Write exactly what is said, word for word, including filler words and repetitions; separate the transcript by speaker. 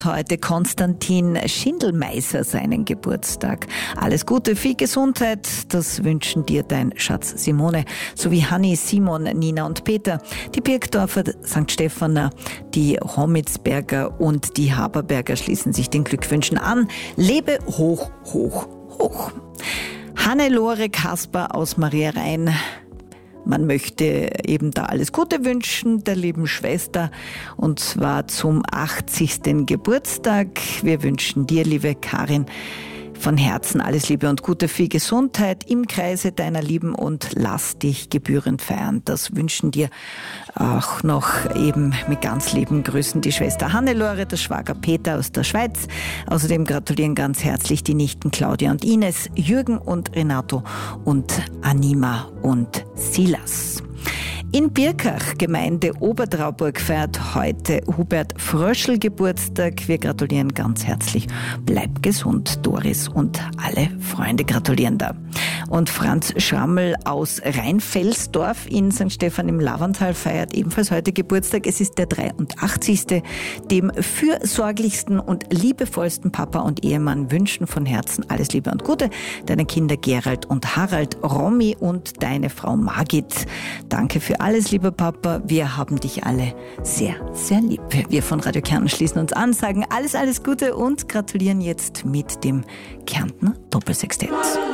Speaker 1: Heute Konstantin Schindelmeiser seinen Geburtstag. Alles Gute, viel Gesundheit, das wünschen dir dein Schatz Simone, sowie Hanni, Simon, Nina und Peter, die Birkdorfer, Sankt Stephaner, die Homitzberger und die Haberberger schließen sich den Glückwünschen an. Lebe hoch, hoch, hoch. Hannelore Kasper aus Maria Rhein. Man möchte eben da alles Gute wünschen, der lieben Schwester, und zwar zum achtzigsten Geburtstag. Wir wünschen dir, liebe Karin, von Herzen alles Liebe und Gute, viel Gesundheit im Kreise deiner Lieben und lass dich gebührend feiern. Das wünschen dir auch noch eben mit ganz lieben Grüßen die Schwester Hannelore, der Schwager Peter aus der Schweiz. Außerdem gratulieren ganz herzlich die Nichten Claudia und Ines, Jürgen und Renato und Anima und Silas. In Birkach, Gemeinde Obertrauburg, feiert heute Hubert Fröschl Geburtstag. Wir gratulieren ganz herzlich. Bleib gesund, Doris, und alle Freunde gratulieren da. Und Franz Schrammel aus Rheinfelsdorf in Sankt Stephan im Lavanttal feiert ebenfalls heute Geburtstag. Es ist der dreiundachtzigste Dem fürsorglichsten und liebevollsten Papa und Ehemann wünschen von Herzen alles Liebe und Gute. Deine Kinder Gerald und Harald, Romy und deine Frau Margit. Danke für alles, lieber Papa. Wir haben dich alle sehr, sehr lieb. Wir von Radio Kärnten schließen uns an, sagen alles, alles Gute und gratulieren jetzt mit dem Kärntner Doppelsextett.